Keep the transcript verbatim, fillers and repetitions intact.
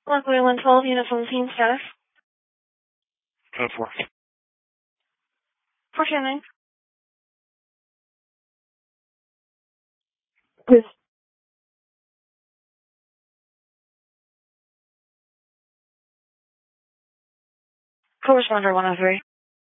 Luckily, one twelve, unit seventeen, status. ten four. four two nine. Yes. Co-responder one oh three.